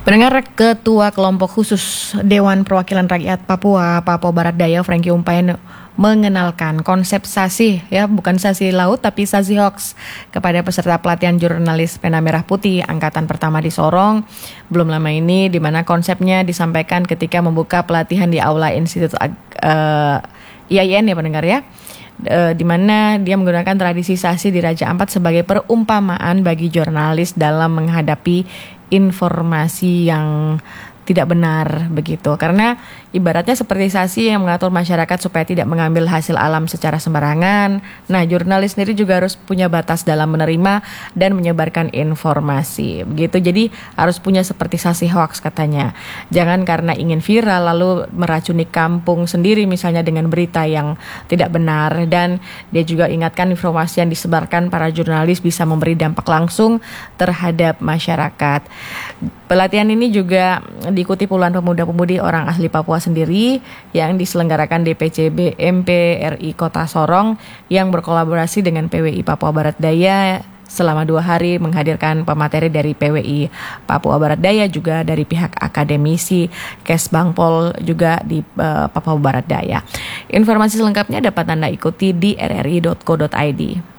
Pendengar, Ketua Kelompok Khusus Dewan Perwakilan Rakyat Papua Barat Daya Frankie Umpayan mengenalkan konsep SASI, ya bukan SASI laut tapi SASI Hoax kepada peserta pelatihan jurnalis Pena Merah Putih angkatan pertama di Sorong belum lama ini, di mana konsepnya disampaikan ketika membuka pelatihan di Aula Institut IAIN, ya pendengar ya. Di mana dia menggunakan tradisi SASI di Raja Ampat sebagai perumpamaan bagi jurnalis dalam menghadapi informasi yang tidak benar begitu. Karena ibaratnya seperti SASI yang mengatur masyarakat supaya tidak mengambil hasil alam secara sembarangan. Nah, jurnalis sendiri juga harus punya batas dalam menerima dan menyebarkan informasi. Begitu. Jadi harus punya seperti SASI hoax katanya. Jangan karena ingin viral lalu meracuni kampung sendiri misalnya dengan berita yang tidak benar. Dan dia juga ingatkan informasi yang disebarkan para jurnalis bisa memberi dampak langsung terhadap masyarakat. Pelatihan ini juga diikuti puluhan pemuda-pemudi orang asli Papua sendiri yang diselenggarakan DPCB MPRI Kota Sorong yang berkolaborasi dengan PWI Papua Barat Daya selama 2 hari menghadirkan pemateri dari PWI Papua Barat Daya juga dari pihak akademisi Kesbangpol juga di Papua Barat Daya. Informasi selengkapnya dapat Anda ikuti di rri.co.id.